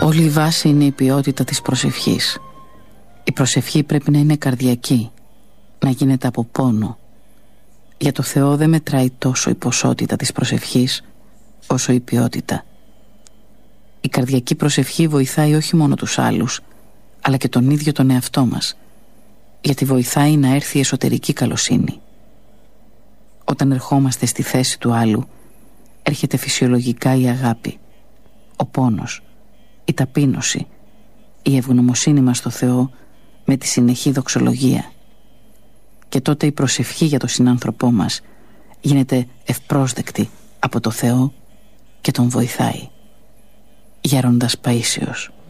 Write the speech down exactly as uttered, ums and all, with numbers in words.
Όλη η βάση είναι η ποιότητα της προσευχής. Η προσευχή πρέπει να είναι καρδιακή, να γίνεται από πόνο. Για το Θεό δεν μετράει τόσο η ποσότητα της προσευχής όσο η ποιότητα. Η καρδιακή προσευχή βοηθάει όχι μόνο τους άλλους, αλλά και τον ίδιο τον εαυτό μας, γιατί βοηθάει να έρθει η εσωτερική καλοσύνη. Όταν ερχόμαστε στη θέση του άλλου, έρχεται φυσιολογικά η αγάπη, ο πόνος, η ταπείνωση, η ευγνωμοσύνη μας στο Θεό με τη συνεχή δοξολογία. Και τότε η προσευχή για τον συνάνθρωπό μας γίνεται ευπρόσδεκτη από το Θεό και τον βοηθάει. Γέροντας Παΐσιος.